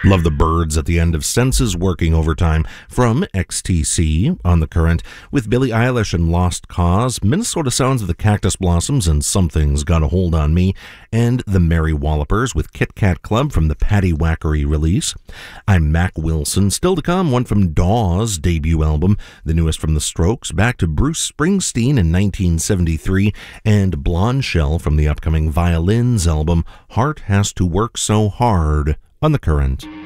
Love the Birds at the end of Senses Working Overtime from XTC on the Current, with Billie Eilish and Lost Cause, Minnesota Sounds of the Cactus Blossoms and Something's Got a Hold on Me, and the Merry Wallopers with Kit Kat Club from the Patty Wackery release. I'm Mac Wilson. Still to come, one from Dawes' debut album, the newest from The Strokes, back to Bruce Springsteen in 1973, and Blonde Shell from the upcoming Violins album, Heart Has to Work So Hard, on the Current.